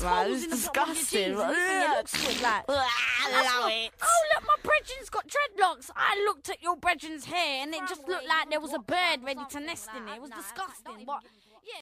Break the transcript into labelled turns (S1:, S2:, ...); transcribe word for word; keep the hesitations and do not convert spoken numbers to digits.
S1: man.
S2: holes
S1: It's
S2: in the bottom of your
S1: disgusting.
S2: jeans and you think it looks good, like.
S1: I love it.
S2: Oh, look, my brethren's got dreadlocks. I looked at your brethren's hair and it just looked like there was a bird ready to nest in it. It was disgusting. What? Yeah.